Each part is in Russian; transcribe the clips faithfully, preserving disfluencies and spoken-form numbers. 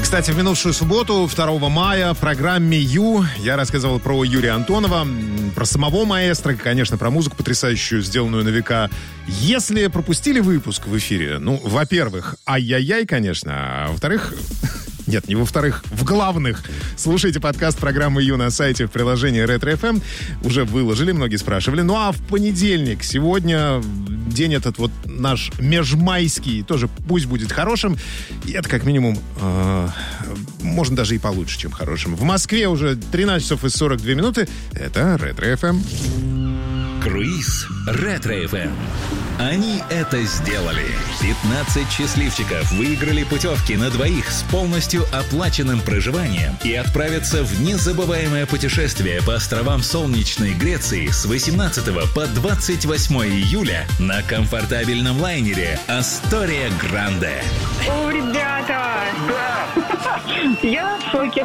Кстати, в минувшую субботу, второго мая, в программе «Ю» я рассказывал про Юрия Антонова, про самого маэстро, конечно, про музыку потрясающую, сделанную на века. Если пропустили выпуск в эфире, ну, во-первых, ай-яй-яй, конечно, а во-вторых... Нет, не во-вторых, в главных. Слушайте подкаст программы «Ю» на сайте в приложении Ретро эф эм. Уже выложили, многие спрашивали. Ну а в понедельник, сегодня, день этот вот наш межмайский, тоже пусть будет хорошим. И это как минимум, э, можно даже и получше, чем хорошим. В Москве уже тринадцать часов и сорок две минуты. Это Ретро эф эм. Круиз Ретро эф эм. Они это сделали. пятнадцать счастливчиков выиграли путевки на двоих с полностью оплаченным проживанием и отправятся в незабываемое путешествие по островам солнечной Греции с восемнадцатого по двадцать восьмое июля на комфортабельном лайнере «Астория Гранде». О, ребята! Я в шоке.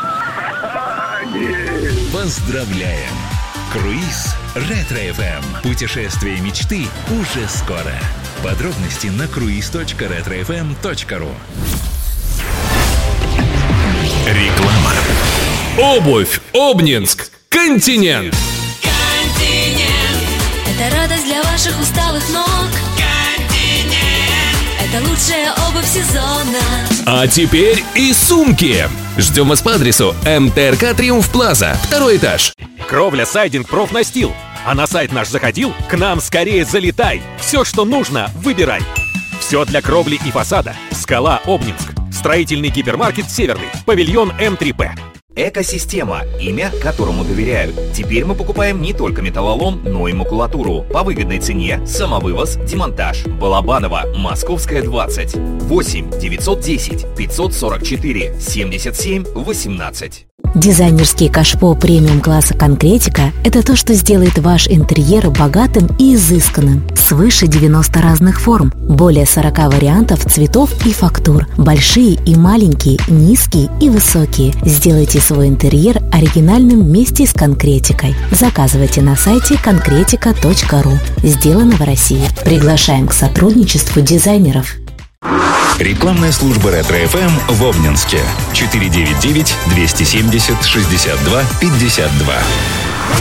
Поздравляем! Круиз Ретро эф эм. Путешествие мечты уже скоро. Подробности на круиз точка ретро эф эм точка ру. Реклама. Обувь Обнинск. Континент. Континент. Это радость для ваших усталых ног. Континент. Это лучшая обувь сезона. А теперь и сумки. Ждем вас по адресу эм тэ эр ка Триумф Плаза, второй этаж. Кровля Сайдинг Профнастил. А на сайт наш заходил? К нам скорее залетай. Все, что нужно, выбирай. Все для кровли и фасада. Скала Обнинск. Строительный гипермаркет Северный. Павильон эм три пэ. Экосистема – имя, которому доверяют. Теперь мы покупаем не только металлолом, но и макулатуру. По выгодной цене, самовывоз, демонтаж. Балабанова, Московская, двадцать. восемь девятьсот десять пятьсот сорок четыре семьдесят семь восемнадцать. Дизайнерский кашпо премиум-класса «Конкретика» – это то, что сделает ваш интерьер богатым и изысканным. Свыше девяноста разных форм, более сорока вариантов цветов и фактур, большие и маленькие, низкие и высокие. Сделайте свой интерьер оригинальным вместе с «Конкретикой». Заказывайте на сайте конкретика точка ру. Сделано в России. Приглашаем к сотрудничеству дизайнеров. Рекламная служба Ретро эф эм в Обнинске. четыре девять девять двести семьдесят шестьдесят два пятьдесят два.